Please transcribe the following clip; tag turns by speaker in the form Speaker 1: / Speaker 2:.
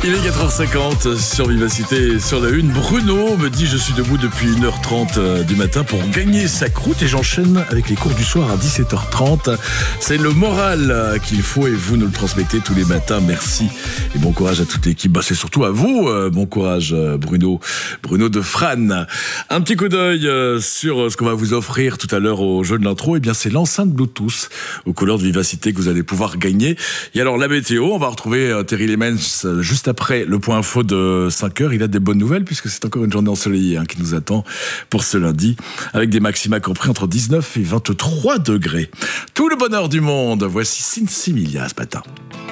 Speaker 1: Il est 4h50 sur Vivacité, sur la une. Bruno me dit je suis debout depuis 1h30 du matin pour gagner sa croûte et j'enchaîne avec les cours du soir à 17h30. C'est le moral qu'il faut et vous nous le transmettez tous les matins. Merci et bon courage à toute l'équipe. C'est surtout à vous, bon courage Bruno de Fran. Un petit coup d'œil sur ce qu'on va vous offrir tout à l'heure au jeu de l'intro. Eh bien c'est l'enceinte Bluetooth aux couleurs de Vivacité que vous allez pouvoir gagner. Et alors la météo, on va retrouver Terry Lemens juste après le point info de 5h. Il a des bonnes nouvelles puisque c'est encore une journée ensoleillée qui nous attend pour ce lundi avec des maxima compris entre 19 et 23 degrés. Tout le bonheur du monde. Voici Sin Similia ce matin.